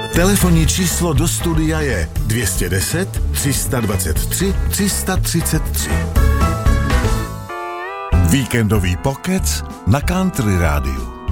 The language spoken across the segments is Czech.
Telefonní číslo do studia je 210 323 333. Víkendový pokec na Country Rádiu.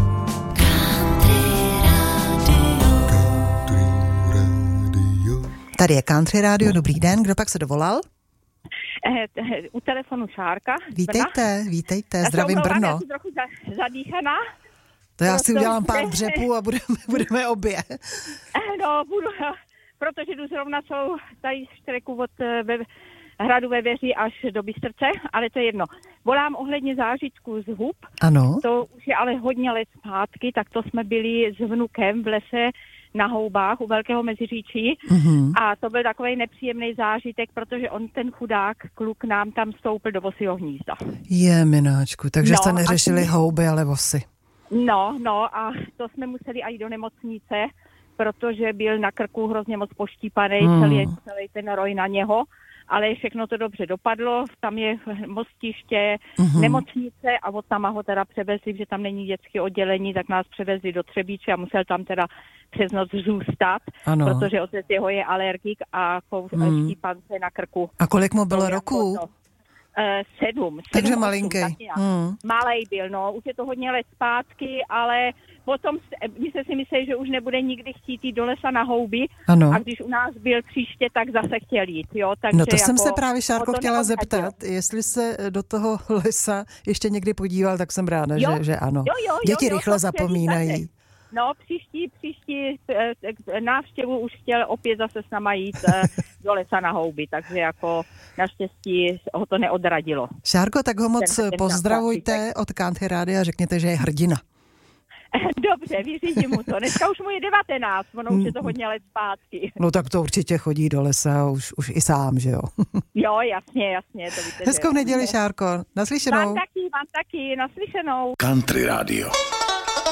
Tady je Country Rádio, dobrý den, kdo pak se dovolal? U telefonu Šárka. Vítejte, zdravím Brno. Já jsem trochu zadýchaná. To já si udělám pár dřepů a budeme obě. No, protože jdu zrovna tady štreku od Hradu ve Věři až do Bystrce, ale to je jedno. Volám ohledně zážitků z hub. Ano. To už je ale hodně let zpátky, tak to jsme byli s vnukem v lese na Houbách u Velkého Meziříčí a to byl takovej nepříjemný zážitek, protože on ten chudák kluk nám tam vstoupil do vosího hnízda. Je, mináčku, takže jste neřešili houby, ale vosy. No a to jsme museli jít do nemocnice, protože byl na krku hrozně moc poštípaný, celý ten roj na něho, ale všechno to dobře dopadlo, tam je mostiště, nemocnice a od tam ho teda převezli, že tam není dětské oddělení, tak nás převezli do Třebíče a musel tam teda přes noc zůstat, protože otec jeho je alergik a štípance na krku. A kolik mu bylo roku? 7. Takže malinký. Malej byl, no, už je to hodně let zpátky, ale potom my se si mysleli, že už nebude nikdy chtít jít do lesa na houby. Ano. A když u nás byl příště, tak zase chtěl jít, jo. Takže no to jsem se právě, Šárko, chtěla zeptat, jestli se do toho lesa ještě někdy podíval, tak jsem ráda, že ano. Děti rychle zapomínají. No, příští návštěvu už chtěl opět zase s náma jít do lesa na houby, takže jako naštěstí ho to neodradilo. Šárko, tak ho moc pozdravujte od Country Rádia a řekněte, že je hrdina. Dobře, vyřídím mu to. Dneska už mu je 19, ono už je to hodně let zpátky. No tak to určitě chodí do lesa, už i sám, že jo? Jo, jasně, to víte. Hezkou neděli, Šárko. Naslyšenou. Vám taky, naslyšenou. Country Rádio.